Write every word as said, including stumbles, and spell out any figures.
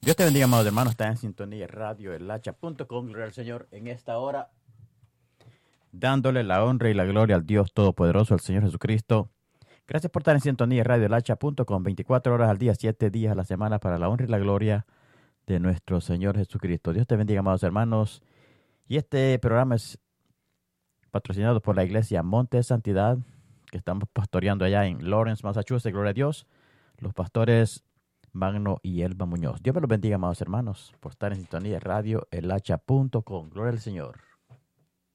Dios te bendiga, amados hermanos. Está en sintonía radio el hacha punto com. Gloria al Señor en esta hora, dándole la honra y la gloria al Dios Todopoderoso, al Señor Jesucristo. Gracias por estar en sintonía radio el hacha punto com, veinticuatro horas al día, siete días a la semana, para la honra y la gloria de nuestro Señor Jesucristo. Dios te bendiga, amados hermanos. Y este programa es patrocinado por la iglesia Monte de Santidad, que estamos pastoreando allá en Lawrence, Massachusetts. Gloria a Dios. Los pastores Magno y Elba Muñoz. Dios me los bendiga, amados hermanos, por estar en sintonía radio el hacha punto com. Gloria al Señor.